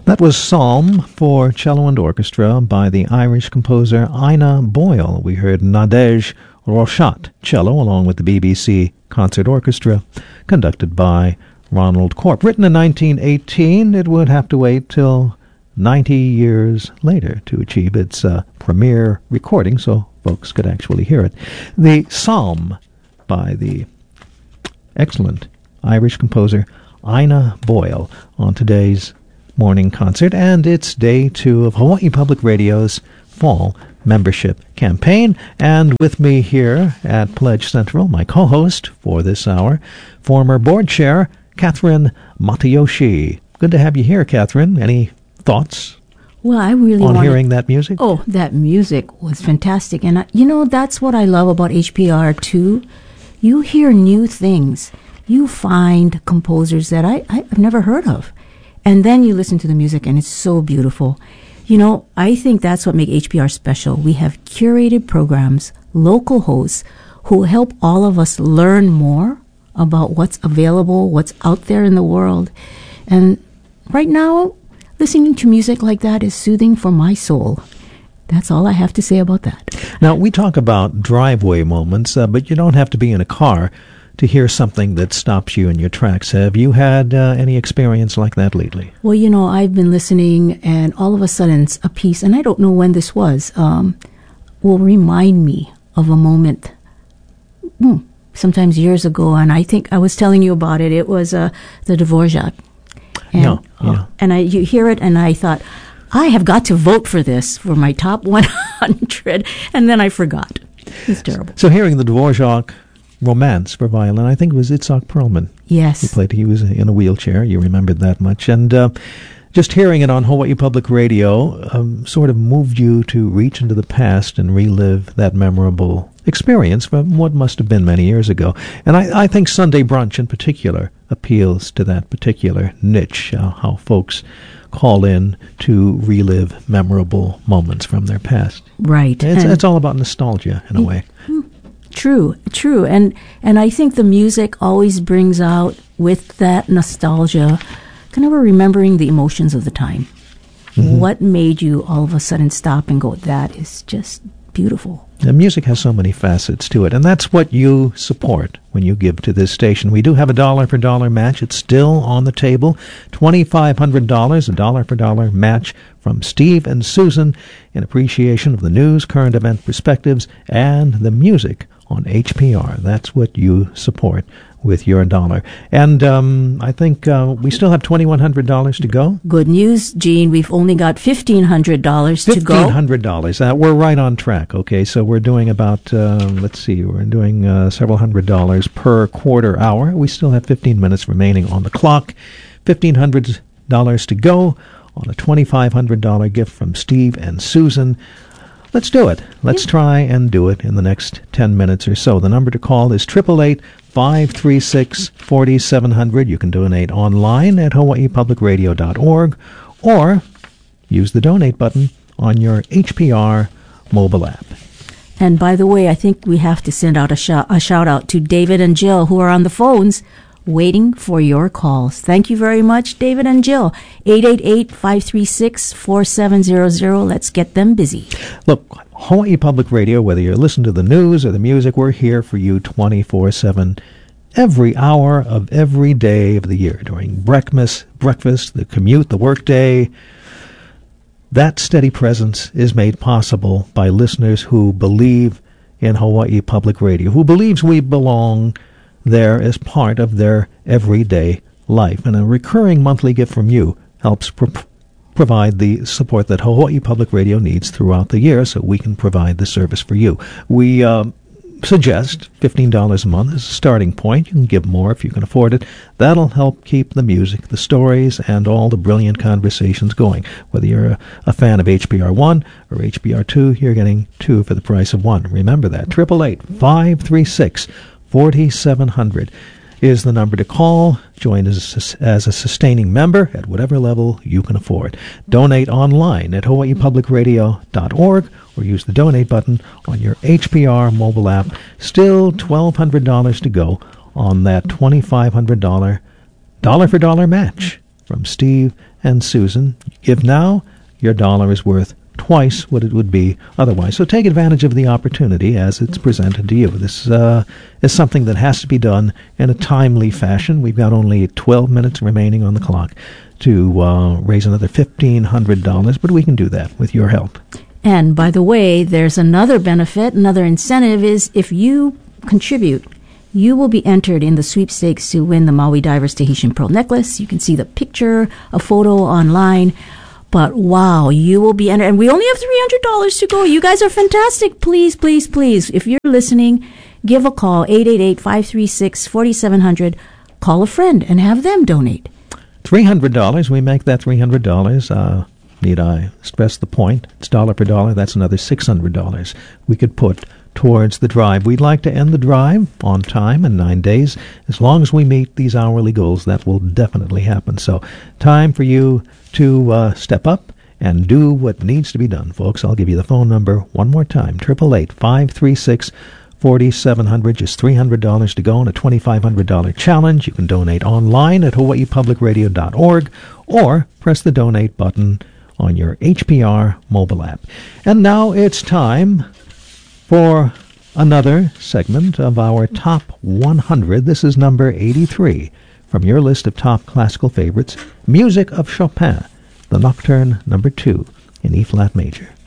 That was Psalm for cello and orchestra by the Irish composer Ina Boyle. We heard Nadej Roshat cello along with the BBC Concert Orchestra, conducted by Ronald Corp. Written in 1918, it would have to wait till 90 years later to achieve its premiere recording, so folks could actually hear it. The Psalm by the excellent Irish composer Ina Boyle on today's morning concert, and it's day 2 of Hawaii Public Radio's fall membership campaign. And with me here at Pledge Central, my co-host for this hour, former board chair Catherine Matayoshi. Good to have you here, Catherine. Any thoughts? Well, I really on hearing that music? Oh, that music was fantastic. And, that's what I love about HPR, too. You hear new things. You find composers that I've never heard of. And then you listen to the music, and it's so beautiful. I think that's what makes HPR special. We have curated programs, local hosts, who help all of us learn more about what's available, what's out there in the world. And right now, listening to music like that is soothing for my soul. That's all I have to say about that. Now, we talk about driveway moments, but you don't have to be in a car to hear something that stops you in your tracks. Have you had any experience like that lately? Well, I've been listening, and all of a sudden a piece, and I don't know when this was, will remind me of a moment sometimes years ago, and I think I was telling you about it. It was the Dvorak. And, and you hear it, and I thought, I have got to vote for this for my top 100, and then I forgot. It's terrible. So hearing the Dvorak Romance for violin, I think it was Itzhak Perlman. Yes. He was in a wheelchair, you remembered that much. And just hearing it on Hawaii Public Radio sort of moved you to reach into the past and relive that memorable experience from what must have been many years ago. And I think Sunday Brunch in particular appeals to that particular niche, how folks call in to relive memorable moments from their past. Right. It's all about nostalgia in a way. True. And I think the music always brings out, with that nostalgia, kind of a remembering the emotions of the time. Mm-hmm. What made you all of a sudden stop and go, that is just beautiful. The music has so many facets to it, and that's what you support when you give to this station. We do have a $1 match. It's still on the table. $2,500, a $1 match from Steve and Susan in appreciation of the news, current event perspectives, and the music on HPR. That's what you support with your $1. And I think we still have $2,100 to go. Good news, Gene. We've only got $1,500 to go. $1,500. We're right on track. Okay, so we're doing about, we're doing several $100 per quarter hour. We still have 15 minutes remaining on the clock. $1,500 to go on a $2,500 gift from Steve and Susan. Let's do it. Let's try and do it in the next 10 minutes or so. The number to call is 888-536-4700. You can donate online at hawaiipublicradio.org or use the donate button on your HPR mobile app. And by the way, I think we have to send out a shout out to David and Jill, who are on the phones waiting for your calls. Thank you very much, David and Jill. 888-536-4700. Let's get them busy. Look, Hawaii Public Radio, whether you listen to the news or the music, we're here for you 24/7, every hour of every day of the year, during breakfast, the commute, the workday. That steady presence is made possible by listeners who believe in Hawaii Public Radio, who believes we belong there as part of their everyday life. And a recurring monthly gift from you helps provide the support that Hawaii Public Radio needs throughout the year so we can provide the service for you. We suggest $15 a month as a starting point. You can give more if you can afford it. That'll help keep the music, the stories, and all the brilliant conversations going. Whether you're a fan of HPR 1 or HPR 2, you're getting 2 for the price of 1. Remember that. 888-536-4700 is the number to call. Join as a sustaining member at whatever level you can afford. Donate online at hawaiipublicradio.org or use the donate button on your HPR mobile app. Still $1,200 to go on that $2,500 dollar-for-dollar match from Steve and Susan. give now, your dollar is worth twice what it would be otherwise. So take advantage of the opportunity as it's presented to you. This is something that has to be done in a timely fashion. We've got only 12 minutes remaining on the clock to raise another $1,500, but we can do that with your help. And by the way, there's another benefit, another incentive is if you contribute, you will be entered in the sweepstakes to win the Maui Divers Tahitian Pearl Necklace. You can see the picture, a photo online. But wow, you will be entered. And we only have $300 to go. You guys are fantastic. Please, please, please, if you're listening, give a call, 888-536-4700. Call a friend and have them donate. $300, we make that $300. Need I stress the point? It's dollar per dollar. That's another $600 we could put towards the drive. We'd like to end the drive on time in 9 days. As long as we meet these hourly goals, that will definitely happen. So time for you to step up and do what needs to be done, folks. I'll give you the phone number one more time, 888-536-4700. Just $300 to go on a $2,500 challenge. You can donate online at hawaiipublicradio.org or press the donate button on your HPR mobile app. And now it's time for another segment of our Top 100. This is number 83 from your list of top classical favorites, music of Chopin, the Nocturne number 2 in E-flat major.